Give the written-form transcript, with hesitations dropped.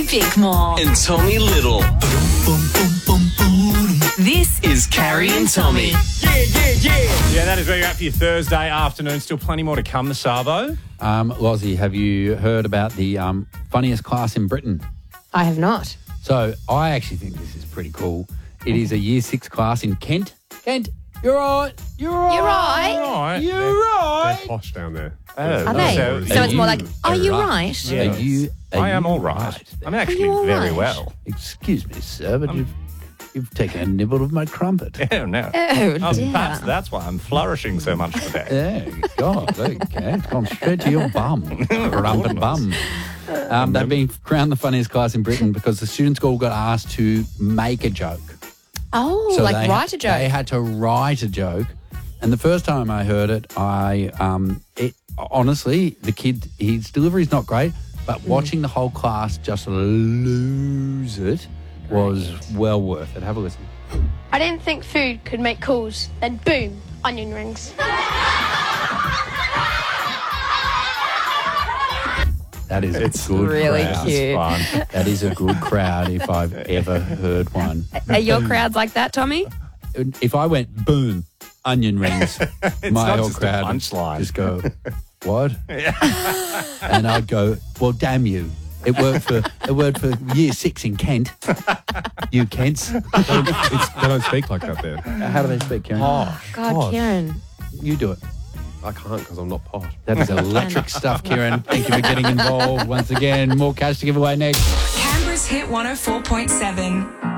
Bickmore. And Tommy Little. This is Carrie and Tommy. Yeah, that is where you're at for your Thursday afternoon. Still plenty more to come, the Sabo. Lozzie, have you heard about the funniest class in Britain? I have not. So I actually think this is pretty cool. It is a Year 6 class in Kent. Kent, you're right. You're right. You're right. Right. You're right. They're posh down there. Are they? So it's more like, are you right? Yeah. I am you all right. I'm actually all very right? well. Excuse me, sir, but you've taken a nibble of my crumpet. Oh, no. Oh, dear. Perhaps that's why I'm flourishing so much today. Oh, God, okay. It's gone straight to your bum. Crumpet bum. They've been crowned the funniest class in Britain because the students all got asked to make a joke. Oh, So like they write a joke. They had to write a joke. And the first time I heard it, honestly, the kid, his delivery's not great, but watching the whole class just lose it was well worth it. Have a listen. I didn't think food could make calls. Then boom, onion rings. That is It's a good really crowd. cute. Fun. That is a good crowd if I've ever heard one. Are your crowds like that, Tommy? If I went boom, onion rings, my not whole just a crowd punchline. just go, what? And I'd go, well, damn you. It worked for Year 6 in Kent. You Kents. They don't speak like that there. How do they speak, Kieran? God, Kieran. You do it. I can't because I'm not posh. That is electric stuff, Kieran. Thank you for getting involved once again. More cash to give away next. Canberra's Hit 104.7.